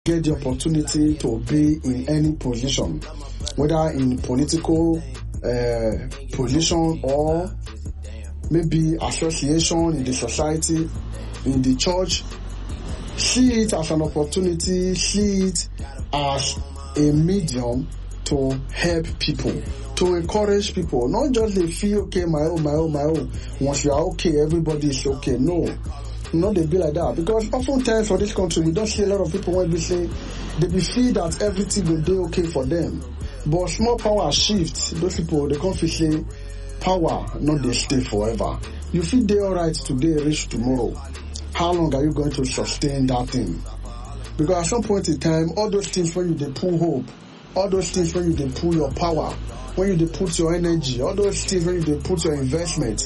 get the opportunity to be in any position, whether in political position or maybe association in the society, in the church, see it as an opportunity, see it as a medium to help people, to encourage people, not just they feel okay, my own. Once you are okay, everybody is okay. No, they be like that. Because oftentimes for this country, we don't see a lot of people when we say they be feel that everything will be okay for them. But small power shifts. Those people, they can't feel say power, not they stay forever. You feel they alright today, reach tomorrow. How long are you going to sustain that thing? Because at some point in time, all those things when you they pull hope, all those things when you they pull your power, when you they put your energy, all those things when you they put your investment,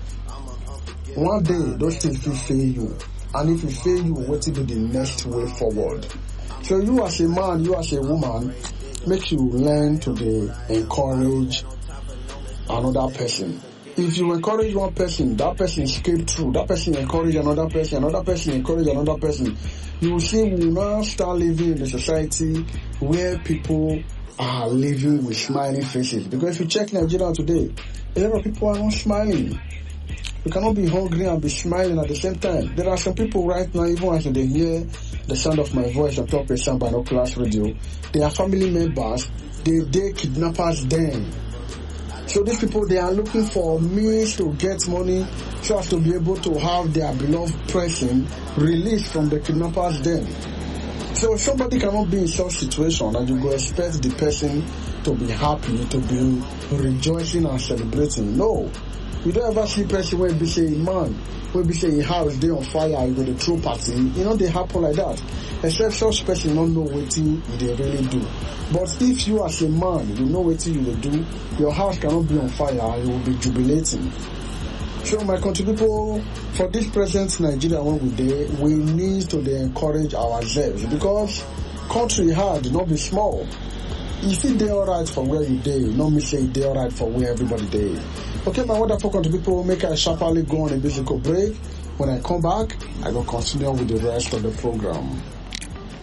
one day those things will fail you. And if you fail you, what will be the next way forward? So you as a man, you as a woman, make you learn to encourage another person. If you encourage one person, that person escape through, that person encourage another person encourage another person, you will see we will now start living in a society where people are living with smiling faces. Because if you check Nigeria today, a lot of people are not smiling. You cannot be hungry and be smiling at the same time. There are some people right now, even as they hear the sound of my voice on top of some binoculars radio, they are family members, they kidnappers them. So these people, they are looking for means to get money so as to be able to have their beloved person released from the kidnappers den. So somebody cannot be in such situation and you go expect the person to be happy, to be rejoicing and celebrating. No. You don't ever see person when be say man, when be say house they on fire, you go the true party. You know they happen like that. Except such person don't know what they really do. But if you as a man, you know what you will do, your house cannot be on fire, you will be jubilating. So my country people, for this present Nigeria when we there, we need to encourage ourselves because country hard, not be small. If it they alright for where you day, not me say they alright for where everybody day. Okay, my wonderful country people, make a sharply go on a musical break. When I come back, I will continue with the rest of the program.